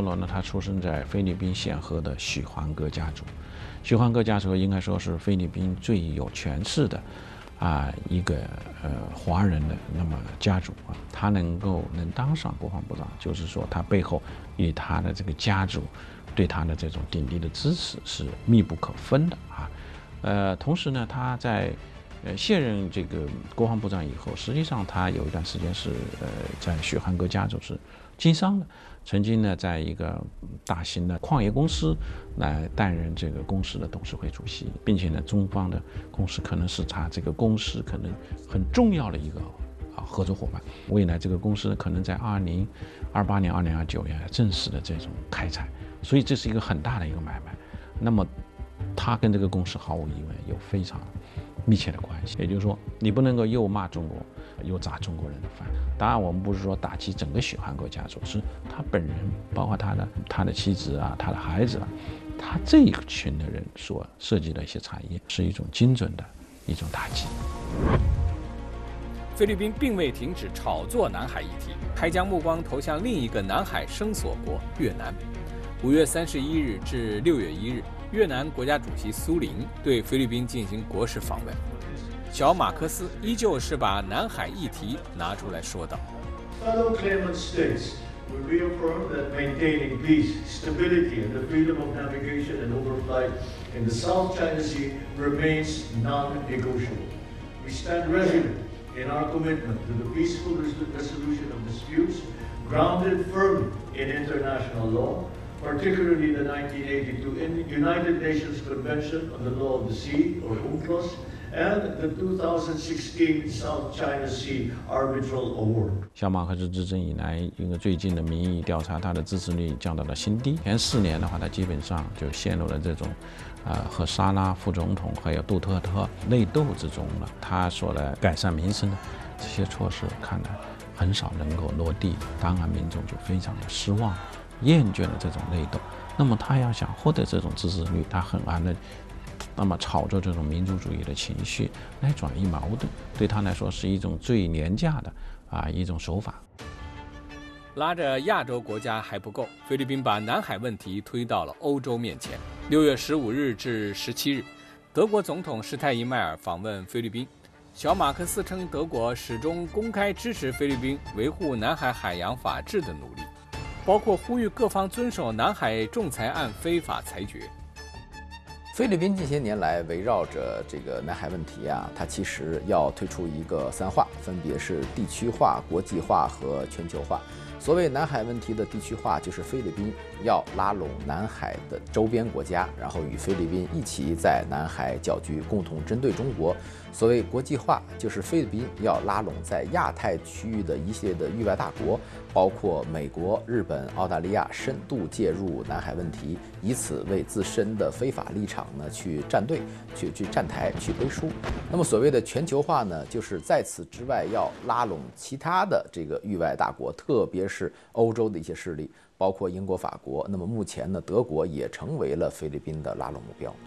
罗呢，他出生在菲律宾显赫的许黄哥家族。许黄哥家族应该说是菲律宾最有权势的一个华人的那么家族啊。他能当上国防部长，就是说他背后与他的这个家族对他的这种鼎力的支持是密不可分的啊。同时呢，他在卸任这个国防部长以后，实际上他有一段时间是在许黄哥家族是经商的，曾经呢在一个大型的矿业公司来担任这个公司的董事会主席，并且呢中方的公司可能是他这个公司可能很重要的一个合作伙伴。未来这个公司可能在2028年、2029年正式的这种开采，所以这是一个很大的一个买卖。那么他跟这个公司毫无疑问有非常密切的关系，也就是说，你不能够又骂中国，又砸中国人的饭。当然，我们不是说打击整个许黄哥家族，是他本人，包括他的妻子他的孩子他这一群的人所涉及的一些产业，是一种精准的一种打击。 菲律宾并未停止炒作南海议题，还将目光投向另一个南海声索国越南。5月31日至6月1日，越南国家主席苏林对菲律宾进行国事访问。小马克思依旧是把南海议题拿出来说道。 Fellow claimant states will reaffirm that maintaining peace, stability, and the freedom of navigation and overflight in the South China Sea remains non-negotiable. We stand resolute in our commitment to the peaceful resolution of disputes grounded firmly in international law, particularly the 1982 United Nations Convention on the Law of the Sea, or UNCLOS, and the 2016 South China Sea Arbitral Award. 小马克思执政以来，一个最近的民意调查，他的支持率降到了新低。前4年的话，他基本上就陷入了这种和沙拉副总统还有杜特特内斗之中了。他说的改善民生的这些措施，看来很少能够落地，当然民众就非常的失望，厌倦了这种内斗。那么他要想获得这种支持率，他很难的那么炒作这种民族主义的情绪来转移矛盾，对他来说是一种最廉价的一种手法。 拉着亚洲国家还不够，菲律宾把南海问题推到了欧洲面前。6月15日至17日，德国总统施泰因迈尔访问菲律宾。小马克思称，德国始终公开支持菲律宾维护南海海洋法治的努力，包括呼吁各方遵守南海仲裁案非法裁决。 菲律宾近些年来围绕着这个南海问题它其实要推出一个3化，分别是地区化、国际化和全球化。所谓南海问题的地区化，就是菲律宾要拉拢南海的周边国家，然后与菲律宾一起在南海搅局，共同针对中国。所谓国际化，就是菲律宾要拉拢在亚太区域的一系列的域外大国，包括美国、日本、澳大利亚，深度介入南海问题，以此为自身的非法立场呢去站队、去站台、去背书。那么所谓的全球化呢，就是在此之外要拉拢其他的这个域外大国，特别是欧洲的一些势力，包括英国、法国。那么目前呢，德国也成为了菲律宾的拉拢目标。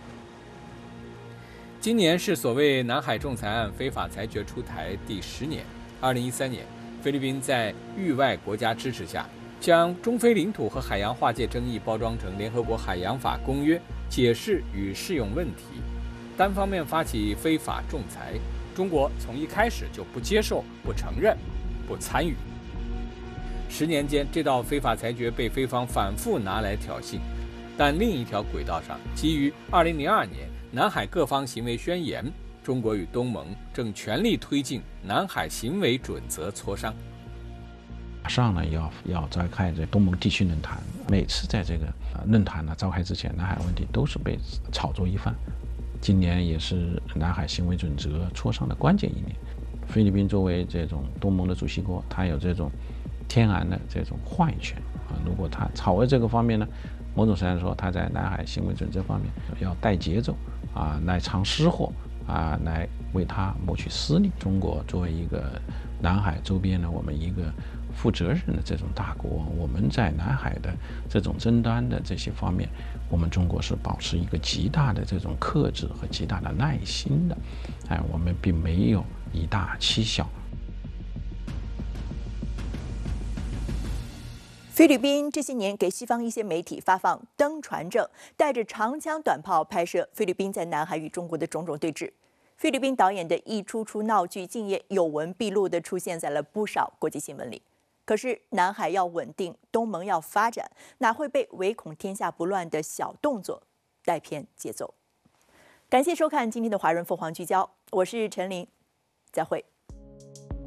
今年是所谓南海仲裁案非法裁决出台第10年。2013年，菲律宾在域外国家支持下，将中非领土和海洋划界争议包装成联合国海洋法公约解释与适用问题，单方面发起非法仲裁。中国从一开始就不接受、不承认、不参与。10年间，这道非法裁决被菲方反复拿来挑衅。但另一条轨道上，基于2002年南海各方行为宣言，中国与东盟正全力推进南海行为准则磋商。 马上呢要召开这东盟地区论坛，每次在这个论坛呢召开之前，南海问题都是被炒作一番。今年也是南海行为准则磋商的关键1年。菲律宾作为这种东盟的主席国，它有这种天然的这种话语权如果它朝着这个方面呢，某种程度上说，它在南海行为准则方面要带节奏来尝失货来为它谋取私利。中国作为一个南海周边的我们一个负责任的这种大国，我们在南海的这种争端的这些方面，我们中国是保持一个极大的这种克制和极大的耐心的，我们并没有以大欺小。 菲律宾这些年给西方一些媒体发放登船证，带着长枪短炮拍摄菲律宾在南海与中国的种种对峙。菲律宾导演的一出出闹剧，竟也有闻必录地出现在了不少国际新闻里。可是南海要稳定，东盟要发展，哪会被唯恐天下不乱的小动作带偏节奏？感谢收看今天的华人凤凰聚焦，我是陈琳，再会。